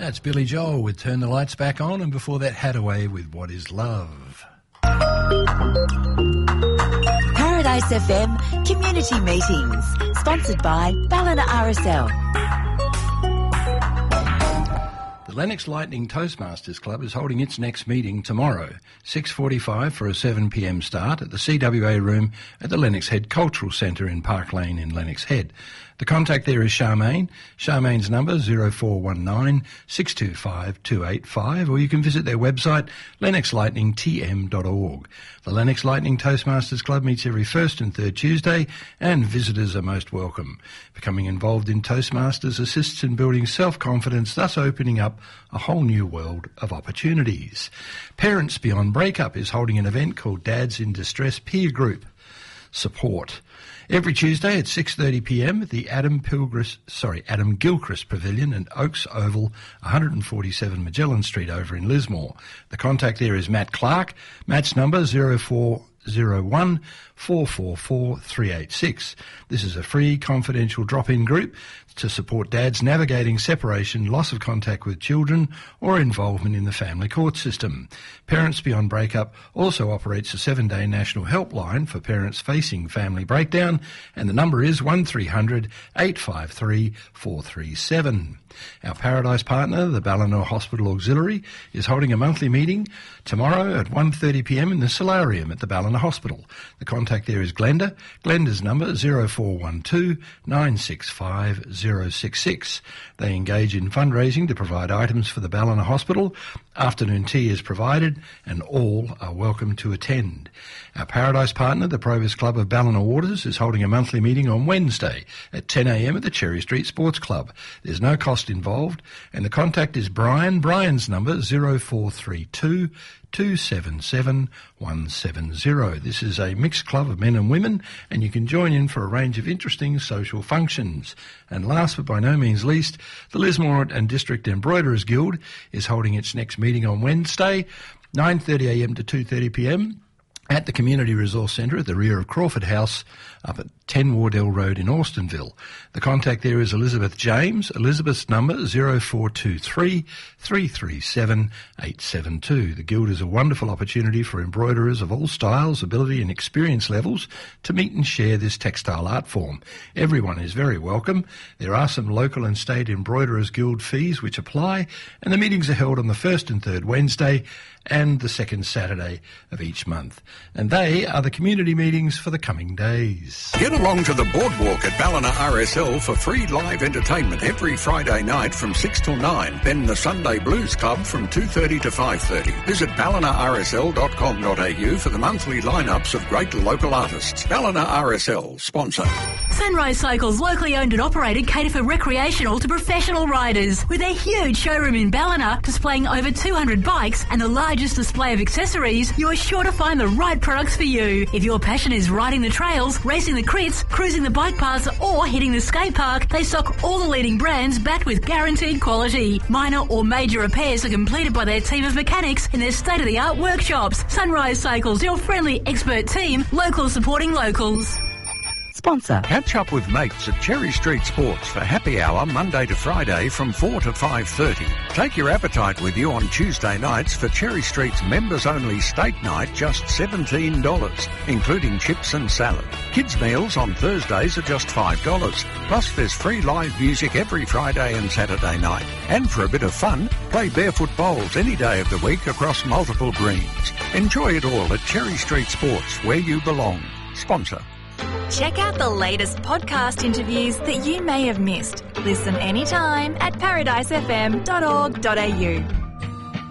That's Billy Joel with Turn the Lights Back On, and before that, Hadaway with What Is Love. Paradise FM Community Meetings, sponsored by Ballina RSL. The Lennox Lightning Toastmasters Club is holding its next meeting tomorrow, 6:45 for a 7 p.m. start at the CWA room at the Lennox Head Cultural Centre in Park Lane in Lennox Head. The contact there is Charmaine. Charmaine's number 0419 625 285, or you can visit their website lennoxlightningtm.org. The Lennox Lightning Toastmasters Club meets every first and third Tuesday, and visitors are most welcome. Becoming involved in Toastmasters assists in building self-confidence, thus opening up a whole new world of opportunities. Parents Beyond Breakup is holding an event called Dads in Distress Peer Group Support every Tuesday at 6:30 p.m. at the Adam Gilchrist Pavilion in Oaks Oval, 147 Magellan Street over in Lismore. The contact there is Matt Clark. Matt's number 0401 444 386. This is a free, confidential drop-in group to support dads navigating separation, loss of contact with children, or involvement in the family court system. Parents Beyond Breakup also operates a 7-day national helpline for parents facing family breakdown, and the number is 1300 853 437. Our Paradise partner, the Ballina Hospital Auxiliary, is holding a monthly meeting tomorrow at 1:30 p.m. in the Solarium at the Ballina Hospital. The contact there is Glenda. Glenda's number 0412 965 066. They engage in fundraising to provide items for the Ballina Hospital. Afternoon tea is provided, and all are welcome to attend. Our Paradise partner, the Provis Club of Ballina Waters, is holding a monthly meeting on Wednesday at 10 a.m. at the Cherry Street Sports Club. There's no cost involved, and the contact is Brian. Brian's number 0432 277 170. This is a mixed club of men and women, and you can join in for a range of interesting social functions. And last but by no means least, the Lismore and District Embroiderers Guild is holding its next meeting on Wednesday, 9:30 a.m. to 2:30 p.m. at the Community Resource Centre at the rear of Crawford House up at 10 Wardell Road in Austenville. The contact there is Elizabeth James. Elizabeth's number 0423 337 872. The Guild is a wonderful opportunity for embroiderers of all styles, ability and experience levels to meet and share this textile art form. Everyone is very welcome. There are some local and state Embroiderers Guild fees which apply, and the meetings are held on the first and third Wednesday and the second Saturday of each month. And they are the community meetings for the coming days. Get along to the boardwalk at Ballina RSL for free live entertainment every Friday night from 6 till 9. Then the Sunday Blues Club from 2:30 to 5:30. Visit ballinarsl.com.au for the monthly lineups of great local artists. Ballina RSL, sponsor. Sunrise Cycles, locally owned and operated, cater for recreational to professional riders. With their huge showroom in Ballina, displaying over 200 bikes and the largest display of accessories, you are sure to find the right products for you. If your passion is riding the trails, racing the crits, cruising the bike paths, or hitting the skate park, they stock all the leading brands backed with guaranteed quality. Minor or major repairs are completed by their team of mechanics in their state-of-the-art workshops. Sunrise Cycles, your friendly expert team, locals supporting locals. Sponsor. Catch up with mates at Cherry Street Sports for happy hour Monday to Friday from 4 to 5:30. Take your appetite with you on Tuesday nights for Cherry Street's members-only steak night, just $17, including chips and salad. Kids' meals on Thursdays are just $5. Plus there's free live music every Friday and Saturday night. And for a bit of fun, play barefoot bowls any day of the week across multiple greens. Enjoy it all at Cherry Street Sports, where you belong. Sponsor. Check out the latest podcast interviews that you may have missed. Listen anytime at paradisefm.org.au.